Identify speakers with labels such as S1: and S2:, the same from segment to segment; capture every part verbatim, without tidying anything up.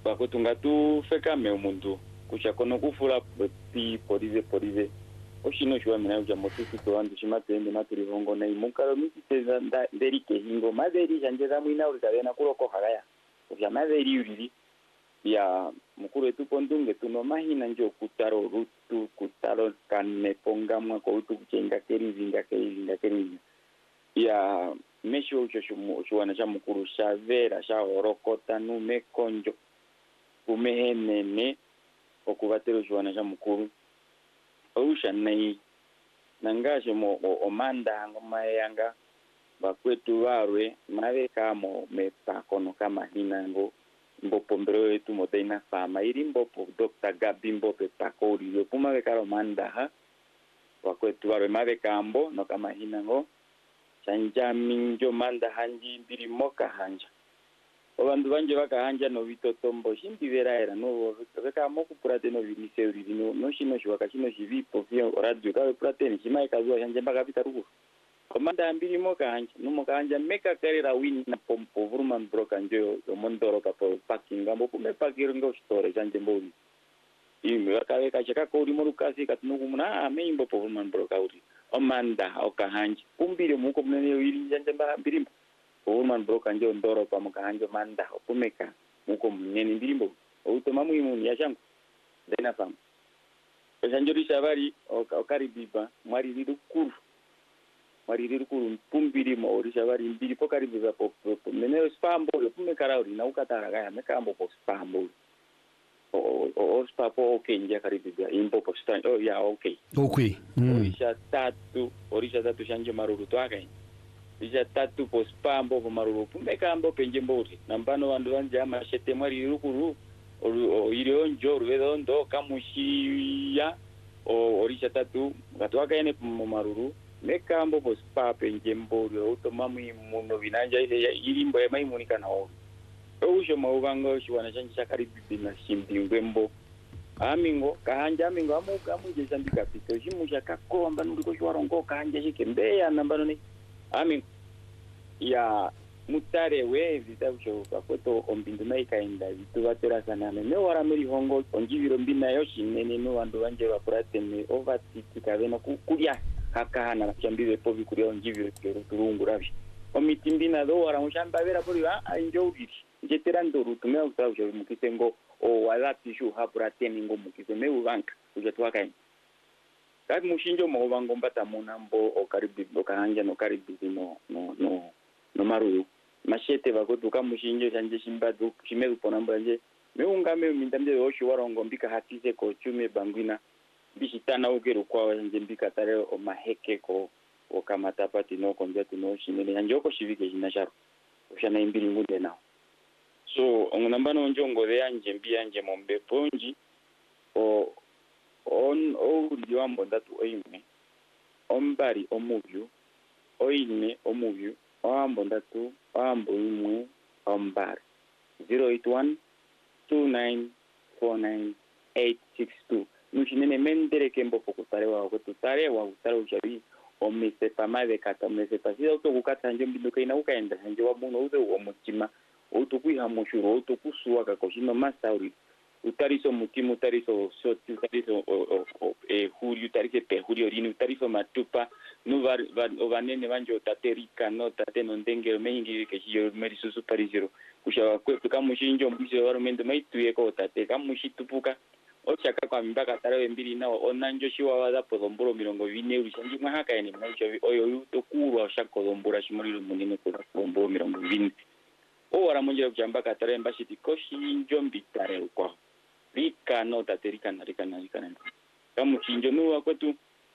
S1: bakutunga tu feka me umuntu kushakono kufula pi porize porize oshino shwa mina uja motusi to andu shimatende maturi hongo na imukaro mititeza nderike hingo maderi janjeza mwina ulikabena kuloko haraya uja maderi yuriri ya mukuru wetu pondunge tuno mahina njo kutaro rutu kutaro kane pongamwa kwa utu kuchenga kerizi nga kerizi nga kerizi ya mesho ucho shuwana sha mukuru sha vera sha orokota nume konjo umehenene okubatero shuwana sha mukuru ousha nai nangashe mo omanda ngoma yanga bakwetu warwe mave kamo mepakono kama hinango mbopo mbero yetu modena fama iri mbopo Doctor Gabi mbope pakori yo puma vekaro manda ha bakwetu warwe mave kambo no kama hinango chanja minjo manda hanji mbiri moka hanja obandu banje bakahanja no bitotombo shimbivera era no veka moku purate no viniseri no no shino shwaka shino shivipo vyo radio ka purate ni shimai kazwa hanja mbaka bitarugo komanda mbiri moka hanja no moka hanja meka karera win na pompo vurman broka njo yo mondoro ka po parking ambo kume pakiro ngo store janje mbori imi wakawe ka chaka ko uri morukasi katunugu muna amembo po vurman broka uri omanda okahanja kumbire muko munene wiri janje mbaka mbiri Woman broka njo ndoro pa mukanjo manda opumeka muko mneni ndimbo utoma muimu ya shangu dena fam pesanjori shabari okari biba mwari rirukuru mwari rirukuru pumbiri mo ori shabari mbiri pokari biba po menero spambo opumeka rauri na ukatara kaya mekambo po spambo o o spapo okay nja karibia imbo po stand oh ya okay
S2: okay
S1: orisha tatu orisha tatu shanje maruru twaka Ija tatu pospambo pomaruru pumekambo penjembori nambano vandu vanja mashete mwari rukuru o irionjo ruvedondo kamushiya o orisha tatu gatwaka ene pomaruru mekambo pospa penjembori utomamu imuno vinanja ile ilimbo ya maimunika na o usho mauvango shwana chanje chakaribi na shimbingwembo amingo kahanja amingo amuka amuje sambika pito shimusha kakomba nuliko shwarongo kahanja shikembeya nambano ni Amin ya mutare we vitabusho bakweto ombindu naikaenda bitubatera sana me wara muri hongo onjibiro mbina yoshi nene no wandu banje bakurate me overtake kavena kukurya kakana cyambiwe povi kuri onjibiro kero turungurabi omitimbina do wara mushamba bera pori ba anjo ubiri jetera ndoru tume utabusho mukitengo o wala tishu haburate ningo mukise me ubanka ujetwaka Kati mushinjo mahubango mbata munambo o karibi okahanja no karibi no no no no maru mashete bagotu kamushinjo chanje shimbadu shimeru ponambo nje meungame mindamje osho warongo mbika hatise ko chume bangwina bishitana ugeru kwa nje mbika tare o maheke ko o kamata pati no konjatu no shimene njoko shivike jinasharo ushana imbiri ngunde nao so ongunambano njongo de anje mbi anje mombe ponji o on o liwambo ndatu oime ombari omuvyu oime omuvyu oambo ndatu oambo imwe ombari zero eight one two nine four nine eight six two nuchinene mendere kembo pokutarewa kututarewa utare uchabi omise pamade kata omise pasida uto kukata nje mbinduka ina ukaenda nje wabuno uze omutima utukwiha mushuro utukusuwa kakoshino masauri utariso mutimu utariso soti utariso eh huri utariso pehuri orini utariso matupa no vanene vanjo taterika no tateno ndengero mengi kechiyo merisusu parizero kushawa kwetu kamushinjo mbise warumendo maituye ko tate kamushitupuka ochaka kwa mbaka tarawe mbiri na onanjo shiwa waza podomboro mirongo ine ulishanji mahaka ene mnacho oyo utokuru oshako dombora shimuriro munene ko domboro mirongo ine o waramonjera kuchambaka tarawe mbashiti koshi njombi tare kwa rika no taterika na rika na rika na kamuchinjo nuwa kwetu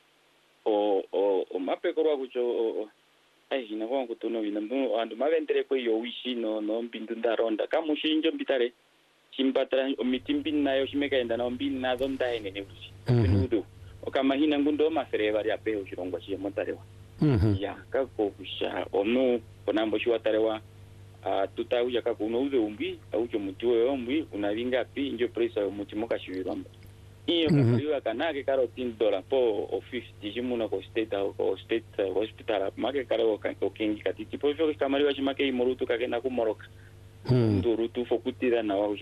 S1: o o o mapekorwa kucho ai hina kwa kutono bina mbu andu maventere ko yo wishi no no mbindu ndaronda kamushinjo mbitare chimpatra omitimbi nayo shimeka enda na mbini nazo ndaene ne ushi binudo okama hina ngundo mafere bari ape ushirongwa shi montarewa ya kako kusha onu konambo shi watarewa Uh, tutauja kakuno uze umbi aucho mutiwe ombi unavinga pi njo presa mutimoka shiwiramba iyo kakariwa kanake karo ten dollars po o fifty jimuno ko state ko state uh, hospital make karo ko kengi katiti po fyo kamari wa shimake imurutu kakena kumoroka ndurutu fokutira na wa